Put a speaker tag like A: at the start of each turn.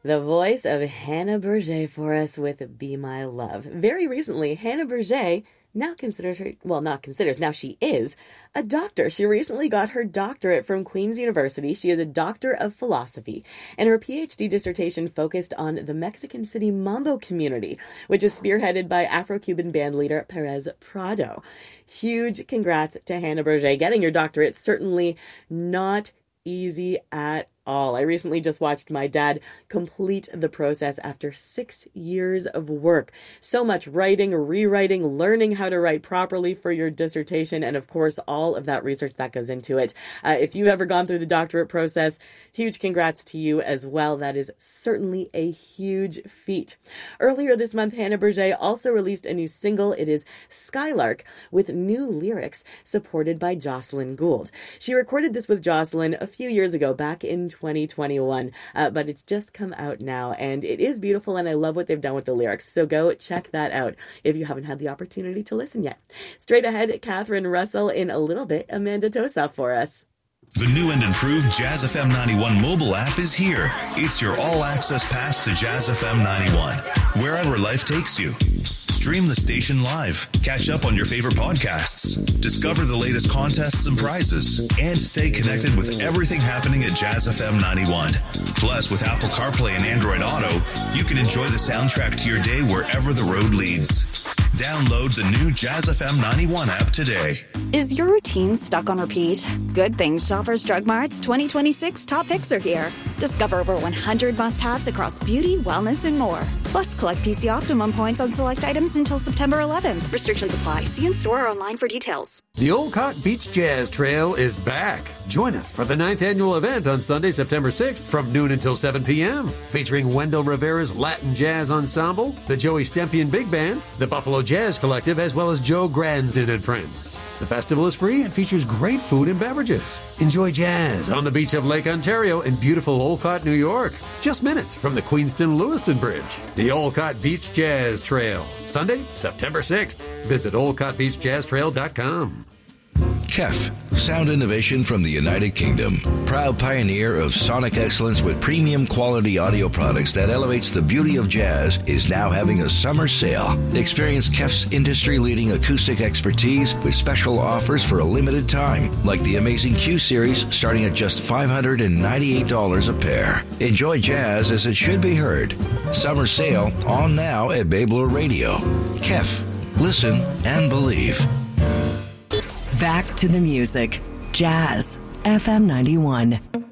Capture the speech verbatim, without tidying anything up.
A: The voice of Hannah Berger for us with Be My Love. Very recently, Hannah Berger now considers her, well, not considers, now she is a doctor. She recently got her doctorate from Queen's University. She is a doctor of philosophy, and her PhD dissertation focused on the Mexican City Mambo community, which is spearheaded by Afro-Cuban band leader Perez Prado. Huge congrats to Hannah Berger. Getting your doctorate, certainly not easy at all. I recently just watched my dad complete the process after six years of work. So much writing, rewriting, learning how to write properly for your dissertation, and of course, all of that research that goes into it. Uh, if you've ever gone through the doctorate process, huge congrats to you as well. That is certainly a huge feat. Earlier this month, Hannah Berger also released a new single. It is Skylark, with new lyrics supported by Jocelyn Gould. She recorded this with Jocelyn a few years ago, back in twenty twenty-one, uh, but it's just come out now, and it is beautiful, and I love what they've done with the lyrics, so go check that out if you haven't had the opportunity to listen yet. Straight ahead, Catherine Russell in a little bit, Amanda Tosa for us.
B: The new and improved Jazz F M ninety-one mobile app is here. It's your all-access pass to Jazz F M ninety-one, wherever life takes you. Stream the station live, catch up on your favorite podcasts, discover the latest contests and prizes, and stay connected with everything happening at Jazz F M ninety-one. Plus, with Apple CarPlay and Android Auto, you can enjoy the soundtrack to your day wherever the road leads. Download the new Jazz F M ninety-one app today.
C: Is your routine stuck on repeat? Good things Shoppers Drug Mart's twenty twenty-six top picks are here. Discover over one hundred must-haves across beauty, wellness, and more. Plus, collect P C Optimum points on select items until September eleventh. Restrictions apply. See in-store or online for details.
D: The Olcott Beach Jazz Trail is back. Join us for the ninth annual event on Sunday, September sixth from noon until seven p.m. Featuring Wendell Rivera's Latin Jazz Ensemble, the Joey Stempian Big Band, the Buffalo Jazz Collective, as well as Joe Gransden and friends. The festival is free and features great food and beverages. Enjoy jazz on the beach of Lake Ontario in beautiful Olcott, New York. Just minutes from the Queenston-Lewiston Bridge. The Olcott Beach Jazz Trail. Sunday, September sixth. Visit olcott beach jazz trail dot com.
E: K E F, sound innovation from the United Kingdom. Proud pioneer of sonic excellence with premium quality audio products that elevates the beauty of jazz, is now having a summer sale. Experience K E F's industry-leading acoustic expertise with special offers for a limited time, like the amazing Q Series starting at just five hundred ninety-eight dollars a pair. Enjoy jazz as it should be heard. Summer sale on now at Babler Radio. K E F. Listen and believe.
F: Back to the music. Jazz F M ninety-one.